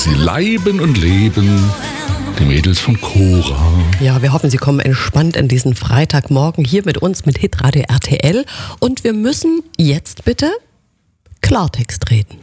sie leiben und leben. Die Mädels von Cora. Ja, wir hoffen, Sie kommen entspannt in diesen Freitagmorgen hier mit uns mit Hitradio RTL. Und wir müssen jetzt bitte Klartext reden.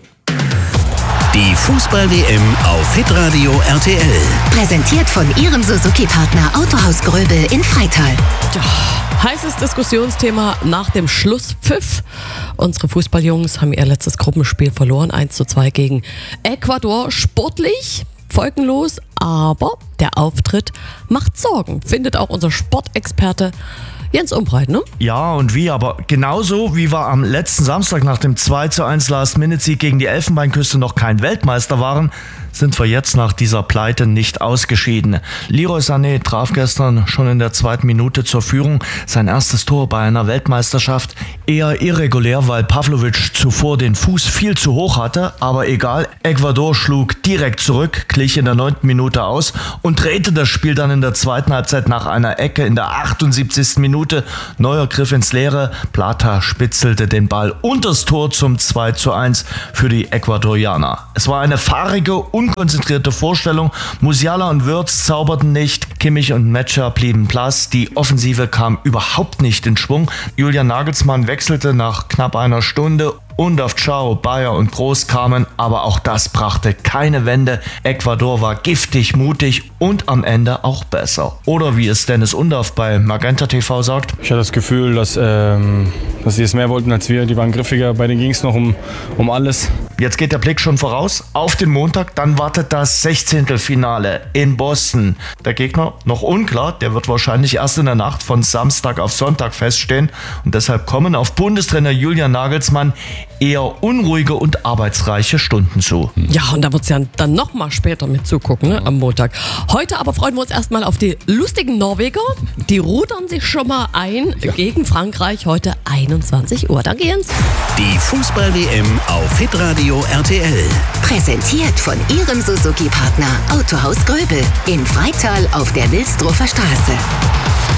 Die Fußball-WM auf Hitradio RTL. Präsentiert von Ihrem Suzuki-Partner Autohaus Gröbel in Freital. Ja, heißes Diskussionsthema nach dem Schlusspfiff. Unsere Fußballjungs haben ihr letztes Gruppenspiel verloren, 1:2 gegen Ecuador. Sportlich folgenlos, aber der Auftritt macht Sorgen, findet auch unser Sportexperte Jens Umbreit, ne? Ja, und wie, aber genauso wie wir am letzten Samstag nach dem 2:1 Last-Minute-Sieg gegen die Elfenbeinküste noch kein Weltmeister waren, sind wir jetzt nach dieser Pleite nicht ausgeschieden. Leroy Sané traf gestern schon in der 2. Minute zur Führung. Sein erstes Tor bei einer Weltmeisterschaft. Eher irregulär, weil Pavlovic zuvor den Fuß viel zu hoch hatte. Aber egal, Ecuador schlug direkt zurück, glich in der 9. Minute aus und drehte das Spiel dann in der zweiten Halbzeit nach einer Ecke in der 78. Minute. Neuer Griff ins Leere. Plata spitzelte den Ball unters Tor zum 2:1 für die Ecuadorianer. Es war eine fahrige, unkonzentrierte Vorstellung. Musiala und Wirtz zauberten nicht. Kimmich und Metscher blieben blass. Die Offensive kam überhaupt nicht in Schwung. Julian Nagelsmann wechselte nach knapp einer Stunde. Und auf Ciao, Bayer und Groß kamen, aber auch das brachte keine Wende. Ecuador war giftig, mutig und am Ende auch besser. Oder wie es Dennis Undorf bei Magenta TV sagt: Ich hatte das Gefühl, dass sie es mehr wollten als wir. Die waren griffiger, bei denen ging es noch um alles. Jetzt geht der Blick schon voraus auf den Montag, dann wartet das 16. in Boston. Der Gegner, noch unklar, der wird wahrscheinlich erst in der Nacht von Samstag auf Sonntag feststehen. Und deshalb kommen auf Bundestrainer Julian Nagelsmann eher unruhige und arbeitsreiche Stunden zu. Ja, und da wird es ja dann noch mal später mit zugucken, ne, am Montag. Heute aber freuen wir uns erstmal auf die lustigen Norweger. Die rudern sich schon mal ein gegen Frankreich heute 21 Uhr. Danke, Jens. Die Fußball-WM auf Hitradio RTL. Präsentiert von Ihrem Suzuki-Partner Autohaus Gröbel in Freital auf der Wilsdruffer Straße.